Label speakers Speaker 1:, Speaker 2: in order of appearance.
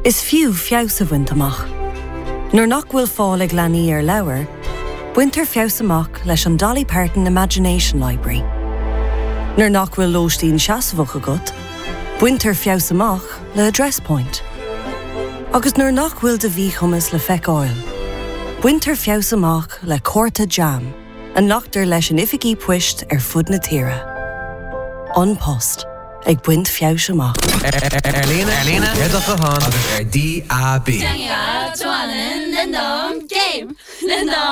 Speaker 1: Is fiú fios a bhaint amach. Nuair nach bhfuil fáil ag leanaí ar leabhar, buintear fios amach leis an Dolly Parton Imagination Library. Nuair nach bhfuil lóistín seasamhach agat, buintear fios amach le Address Point. Agus nuair nach bhfuil de bhí chumas le feiceáil, buintear fios amach le Córta Jam, an nachtar leis an ificí puist ar fud na tíre. An Post, ag buint fios amach.
Speaker 2: Erlína, Redach a hán, agus DAB.
Speaker 3: Daniel, Joanne, Lindon, Game, Lindon.